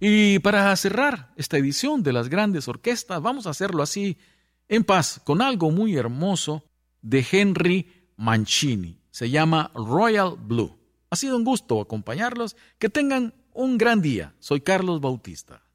Y para cerrar esta edición de las grandes orquestas, vamos a hacerlo así, en paz, con algo muy hermoso de Henry Mancini. Se llama Royal Blue. Ha sido un gusto acompañarlos. Que tengan un gran día. Soy Carlos Bautista.